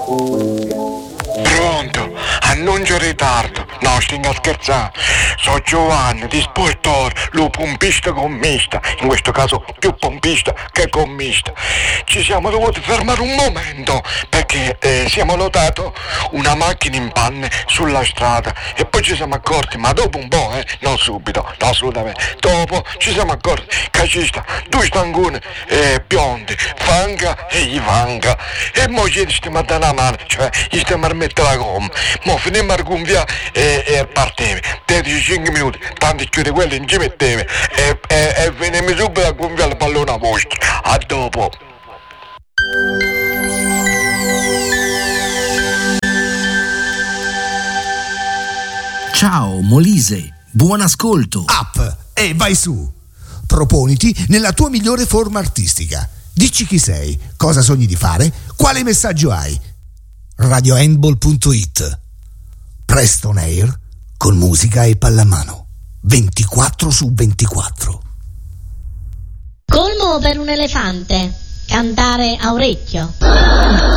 Pronto? Annuncio ritardo. No, stinga scherzando. Sono Giovanni, di Sportor, lo pompista gommista. In questo caso più pompista che gommista. Ci siamo dovuti fermare un momento perché siamo notati una macchina in panne sulla strada e poi ci siamo accorti, ma dopo un po', non subito, no, assolutamente, dopo ci siamo accorti che ci sta due stangoni biondi, Vanga e Ivanga, e mo ci stiamo a dare una mano, cioè gli stiamo a mettere la gomma, mo finimmo a gonfiare e partiamo, 5 minuti, tanto chiude quelli non ci mettevi e veniamo subito a gonfiare il pallone vostro, a dopo. Ciao Molise, buon ascolto. Up e vai su. Proponiti nella tua migliore forma artistica. Dici chi sei, cosa sogni di fare, quale messaggio hai. RadioHandball.it. Presto on air con musica e pallamano. 24/24. Colmo per un elefante. Cantare a orecchio.